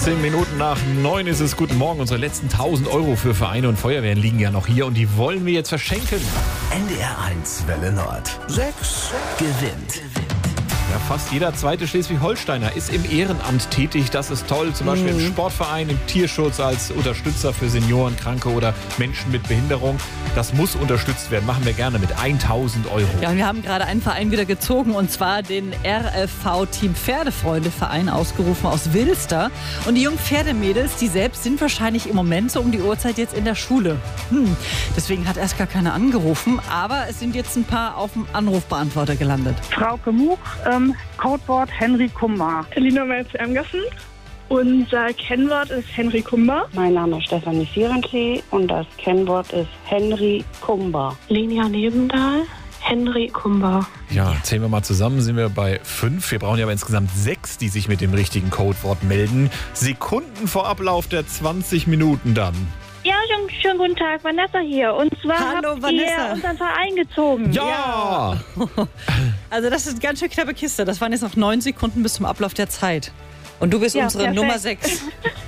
18 Minuten nach 9 ist es. Guten Morgen. Unsere letzten 1.000 Euro für Vereine und Feuerwehren liegen ja noch hier und die wollen wir jetzt verschenken. NDR 1 Welle Nord. 6 gewinnt. Ja, fast jeder zweite Schleswig-Holsteiner ist im Ehrenamt tätig. Das ist toll. Zum Beispiel im Sportverein, im Tierschutz, als Unterstützer für Senioren, Kranke oder Menschen mit Behinderung. Das muss unterstützt werden. Machen wir gerne mit 1.000 Euro. Ja, und wir haben gerade einen Verein wieder gezogen, und zwar den RFV Team Pferdefreunde-Verein, ausgerufen aus Wilster. Und die jungen Pferdemädels, die selbst sind wahrscheinlich im Moment so um die Uhrzeit jetzt in der Schule. Deswegen hat erst gar keiner angerufen, aber es sind jetzt ein paar auf dem Anrufbeantworter gelandet. Frauke Much, Codewort Henry Kummer. Lina Merz-Ermgassen. Unser Kennwort ist Henry Kummer. Mein Name ist Stefanie Vierentlee und das Kennwort ist Henry Kumber. Lenia Nebendahl, Henry Kumber. Ja, zählen wir mal zusammen, sind wir bei 5. Wir brauchen ja aber insgesamt 6, die sich mit dem richtigen Codewort melden. Sekunden vor Ablauf der 20 Minuten dann. Ja, schönen guten Tag, Vanessa hier. Und zwar Hallo, habt Vanessa. ihr unseren Verein gezogen. Ja! Also das ist eine ganz schön knappe Kiste. Das waren jetzt noch 9 Sekunden bis zum Ablauf der Zeit. Und du bist Ja, unsere perfekt. Nummer 6.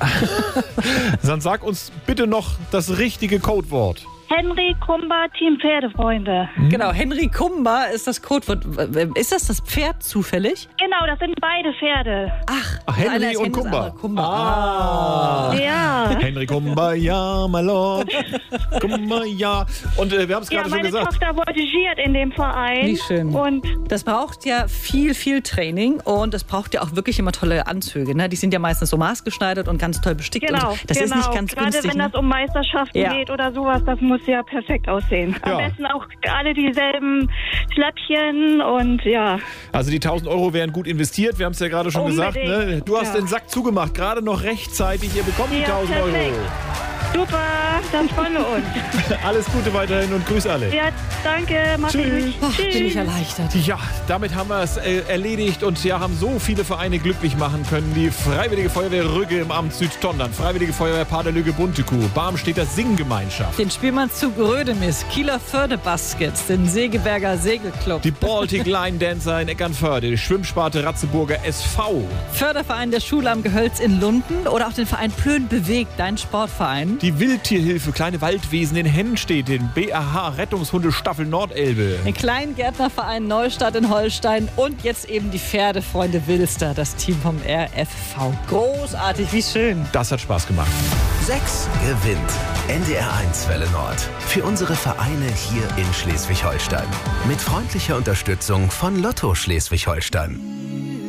Dann sag uns bitte noch das richtige Codewort. Henry Kummer, Team Pferdefreunde. Genau, Henry Kumber ist das Codewort. Ist das Pferd zufällig? Genau, das sind beide Pferde. Ach, Henry einer ist und Henry, das Kumber. andere Kumber. Ah. Ja. Henry Kumber, ja, my lord. Kumber, ja. Und wir haben es Ja, gerade schon meine gesagt. Tochter voltigiert in dem Verein. Wie schön. Und Das braucht ja viel Training, und das braucht ja auch wirklich immer tolle Anzüge. Ne? Die sind ja meistens so maßgeschneidert und ganz toll bestickt. genau, Und das ist nicht ganz gerade günstig. wenn Ne? das um Meisterschaften Ja. geht oder sowas, das muss ja perfekt aussehen. Am Ja. besten auch alle dieselben Schläppchen und ja. Also die 1.000 Euro wären gut investiert. Wir haben es ja gerade schon gesagt. Unbedingt. Ne? Du hast Ja. den Sack zugemacht. Gerade noch rechtzeitig. Ihr bekommt die Ja, 1.000 Euro. perfekt. Super, dann freuen wir uns. Alles Gute weiterhin und grüß alle. Ja, danke, mach's gut. Ach, bin ich Tschüss. erleichtert. Ja, damit haben wir es erledigt und ja, haben so viele Vereine glücklich machen können. Die Freiwillige Feuerwehr Rügge im Amt Südtondern, Freiwillige Feuerwehr Paderlüge Buntekuh, Barmstädter Singgemeinschaft, Den Spielmannszug Rödemis, Kieler Förde-Baskets, den Segeberger Segelclub, die Baltic Line Dancer in Eckernförde, die Schwimmsparte Ratzeburger SV, Förderverein der Schule am Gehölz in Lunden oder auch den Verein Plön bewegt, dein Sportverein. die Wildtierhilfe Kleine Waldwesen in Hennstedt, den BAH Rettungshundestaffel Nordelbe. Den Kleingärtnerverein Neustadt in Holstein und jetzt eben die Pferdefreunde Wilster, das Team vom RFV. Großartig, wie schön. Das hat Spaß gemacht. 6 gewinnt. NDR 1 Welle Nord. Für unsere Vereine hier in Schleswig-Holstein. Mit freundlicher Unterstützung von Lotto Schleswig-Holstein.